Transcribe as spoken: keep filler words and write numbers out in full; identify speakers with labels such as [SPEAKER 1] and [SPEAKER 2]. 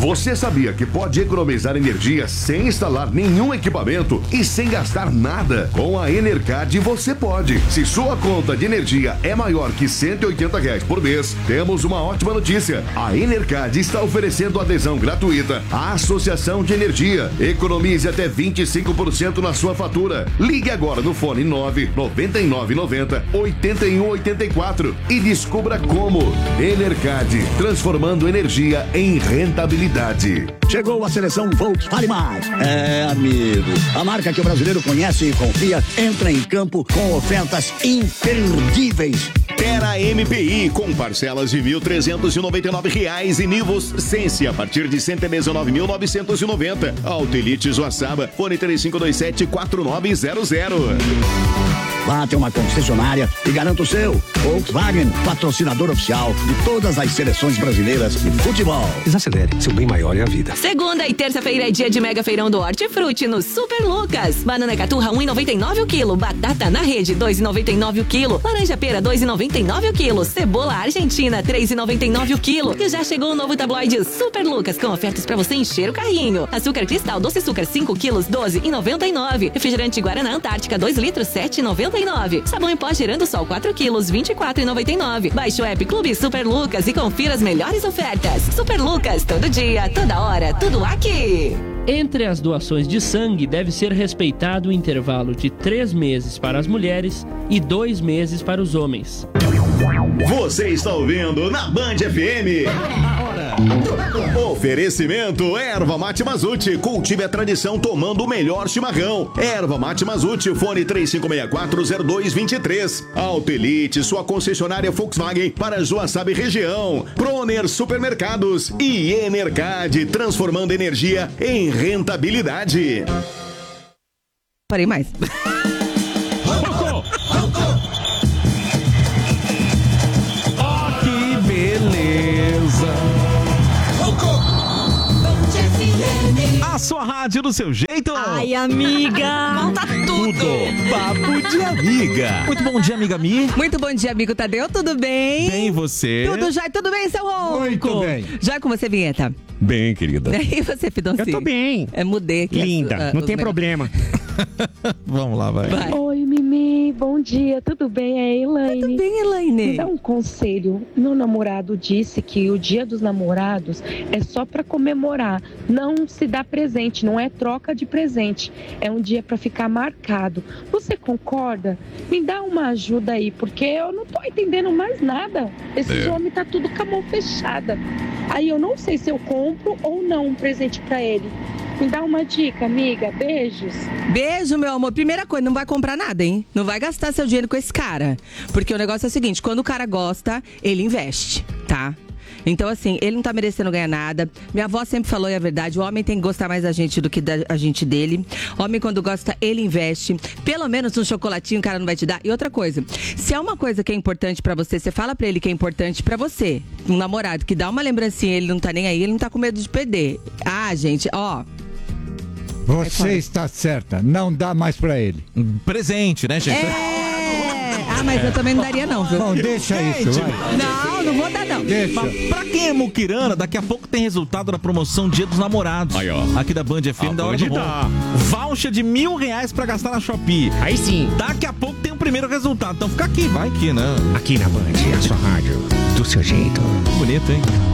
[SPEAKER 1] Você sabia que pode economizar energia sem instalar nenhum equipamento e sem gastar nada? Com a Enercard você pode. Se sua conta de energia é maior que cento e oitenta reais por mês, temos uma ótima notícia. A Enercard está oferecendo adesão gratuita à Associação de Energia. Economize até vinte e cinco por cento na sua fatura. Ligue agora no fone nove nove nove nove zero oito um oito quatro e descubra como. Enercard, transformando energia em rentabilidade.
[SPEAKER 2] Chegou a seleção Volkswagen Mais. É, amigo, a marca que o brasileiro conhece e confia entra em campo com ofertas imperdíveis.
[SPEAKER 3] Terra M P I com parcelas de mil trezentos e noventa e nove reais e Nivus Sense a partir de cento e dezenove mil novecentos e noventa. Auto Elite Joaçaba, fone três cinco dois sete quatro nove zero zero.
[SPEAKER 2] Lá tem uma concessionária e garanta o seu. Volkswagen, patrocinador oficial de todas as seleções brasileiras de futebol.
[SPEAKER 4] Desacelere, seu bem maior é a vida.
[SPEAKER 5] Segunda e terça-feira é dia de mega feirão do Hortifruti no Super Lucas. Banana caturra um real e noventa e nove o quilo. Batata na rede dois reais e noventa e nove o quilo. Laranja pera dois reais e noventa e nove o quilo. Cebola argentina três reais e noventa e nove o quilo. E já chegou o novo tabloide Super Lucas com ofertas pra você encher o carrinho. Açúcar cristal doce açúcar cinco quilos doze reais e noventa e nove. Refrigerante Guaraná Antártica dois litros sete reais e noventa e nove. Sabão em pó Girando Sol quatro quilos vinte e quatro reais e noventa e nove. Baixe o app Clube Super Lucas e confira as melhores ofertas. Super Lucas, todo dia, toda hora, tudo aqui.
[SPEAKER 6] Entre as doações de sangue deve ser respeitado o intervalo de três meses para as mulheres e dois meses para os homens.
[SPEAKER 3] Você está ouvindo na Band F M. Oferecimento Erva Mate Mazute. Cultive a tradição tomando o melhor chimarrão. Erva Mate Mazute, fone três cinco seis quatro zero dois dois três. Auto Elite, sua concessionária Volkswagen para Joaçaba e região. Proner Supermercados e Enercard, transformando energia em rentabilidade.
[SPEAKER 7] Parei mais.
[SPEAKER 8] A sua rádio do seu jeito.
[SPEAKER 7] Ai, amiga. Conta tudo.
[SPEAKER 8] tudo. Papo de amiga. Muito bom dia, amiga Mi.
[SPEAKER 7] Muito bom dia, amigo Tadeu. Tudo bem?
[SPEAKER 8] Bem, você?
[SPEAKER 7] Tudo já, tudo bem, seu Ronco?
[SPEAKER 8] Muito bem.
[SPEAKER 7] Já com você, Vinheta?
[SPEAKER 8] Bem, querida.
[SPEAKER 7] E você, Fidoncinho?
[SPEAKER 9] Eu tô bem.
[SPEAKER 7] É, mudei aqui.
[SPEAKER 9] Linda,
[SPEAKER 7] a, a,
[SPEAKER 9] não tem problema.
[SPEAKER 8] Vamos lá, vai.
[SPEAKER 7] vai.
[SPEAKER 10] Oi, Mimi, bom dia, tudo bem? É a Elaine.
[SPEAKER 7] Tudo bem, Elaine?
[SPEAKER 10] Me dá um conselho. Meu namorado disse que o dia dos namorados é só pra comemorar, não se dá presente, não é troca de presente, é um dia pra ficar marcado. Você concorda? Me dá uma ajuda aí, porque eu não tô entendendo mais nada. Esse
[SPEAKER 8] É.
[SPEAKER 10] homem tá tudo com a mão fechada. Aí eu não sei se eu compro ou não um presente pra ele. Me dá uma dica, amiga. Beijos.
[SPEAKER 7] Beijo, meu amor. Primeira coisa, não vai comprar nada, hein? Não vai gastar seu dinheiro com esse cara. Porque o negócio é o seguinte, quando o cara gosta, ele investe, tá? Então, assim, ele não tá merecendo ganhar nada. Minha avó sempre falou, e é verdade, o homem tem que gostar mais da gente do que da a gente dele. Homem, quando gosta, ele investe. Pelo menos um chocolatinho o cara não vai te dar. E outra coisa, se é uma coisa que é importante pra você, você fala pra ele que é importante pra você. Um namorado que dá uma lembrancinha, ele não tá nem aí, ele não tá com medo de perder. Ah, gente, ó...
[SPEAKER 11] Você está certa, não dá mais pra ele.
[SPEAKER 8] Presente, né, gente?
[SPEAKER 7] É... Ah, mas eu também não daria não, viu?
[SPEAKER 11] Bom, deixa isso, vai.
[SPEAKER 7] Não, não vou dar não.
[SPEAKER 11] Deixa.
[SPEAKER 8] Mas pra quem é muquirana, daqui a pouco tem resultado da promoção Dia dos Namorados.
[SPEAKER 9] Aí, ó.
[SPEAKER 8] Aqui da Band F M,
[SPEAKER 9] A
[SPEAKER 8] da hora
[SPEAKER 9] Band
[SPEAKER 8] do
[SPEAKER 9] dá.
[SPEAKER 8] bom. Voucher de mil reais pra gastar na Shopee.
[SPEAKER 9] Aí sim.
[SPEAKER 8] Daqui a pouco tem o primeiro resultado. Então fica aqui, vai aqui, né?
[SPEAKER 9] Aqui na Band, a sua rádio, do seu jeito.
[SPEAKER 8] Bonito, hein?